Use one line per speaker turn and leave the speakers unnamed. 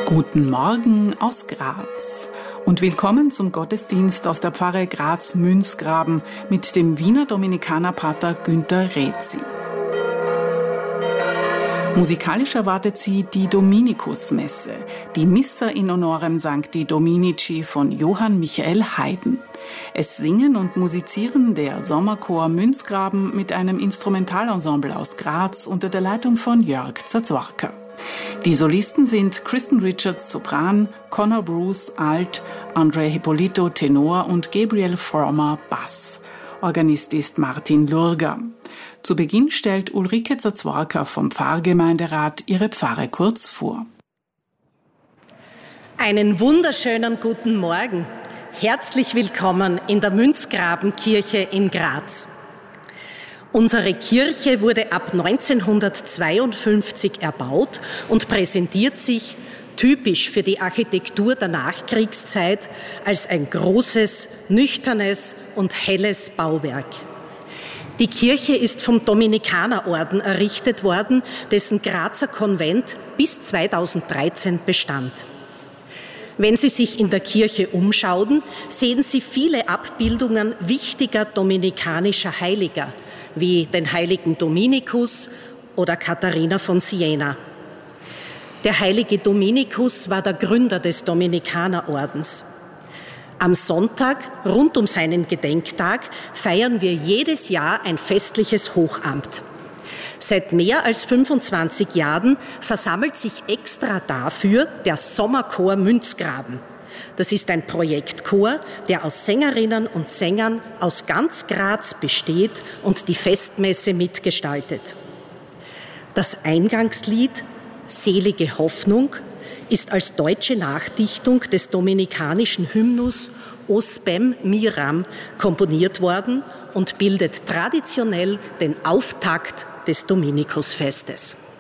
Guten Morgen aus Graz und willkommen zum Gottesdienst aus der Pfarre Graz-Münzgraben mit dem Wiener Dominikanerpater Günter Rätzi. Musikalisch erwartet Sie die Dominikusmesse, die Missa in honorem Sancti Dominici von Johann Michael Haydn. Es singen und musizieren der Sommerchor Münzgraben mit einem Instrumentalensemble aus Graz unter der Leitung von Jörg Zazwarka. Die Solisten sind Kristen Richards Sopran, Conor Bruce Alt, Andre Hippolito Tenor und Gabriel Frommer Bass. Organist ist Martin Lurger. Zu Beginn stellt Ulrike Zazwarka vom Pfarrgemeinderat ihre Pfarre kurz vor.
Einen wunderschönen guten Morgen. Herzlich willkommen in der Münzgrabenkirche in Graz. Unsere Kirche wurde ab 1952 erbaut und präsentiert sich, typisch für die Architektur der Nachkriegszeit, als ein großes, nüchternes und helles Bauwerk. Die Kirche ist vom Dominikanerorden errichtet worden, dessen Grazer Konvent bis 2013 bestand. Wenn Sie sich in der Kirche umschauen, sehen Sie viele Abbildungen wichtiger dominikanischer Heiliger, wie den heiligen Dominikus oder Katharina von Siena. Der heilige Dominikus war der Gründer des Dominikanerordens. Am Sonntag, rund um seinen Gedenktag, feiern wir jedes Jahr ein festliches Hochamt. Seit mehr als 25 Jahren versammelt sich extra dafür der Sommerchor Münzgraben. Das ist ein Projektchor, der aus Sängerinnen und Sängern aus ganz Graz besteht und die Festmesse mitgestaltet. Das Eingangslied Selige Hoffnung ist als deutsche Nachdichtung des dominikanischen Hymnus O Spem Miram komponiert worden und bildet traditionell den Auftakt des Dominikusfestes.